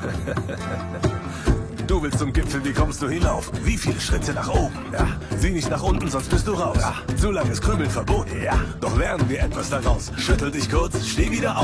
Du willst zum Gipfel, wie kommst du hinauf? Wie viele Schritte nach oben? Ja. Sieh nicht nach unten, sonst bist du raus. Ja. Zu langes Krümeln verboten. Ja. Doch lernen wir etwas daraus. Schüttel dich kurz, steh wieder auf.